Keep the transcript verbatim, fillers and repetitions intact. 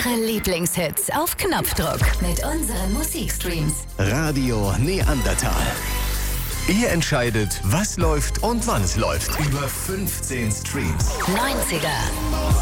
Ihre Lieblingshits auf Knopfdruck mit unseren Musikstreams. Radio Neandertal. Ihr entscheidet, was läuft und wann es läuft. Über fünfzehn Streams. neunziger,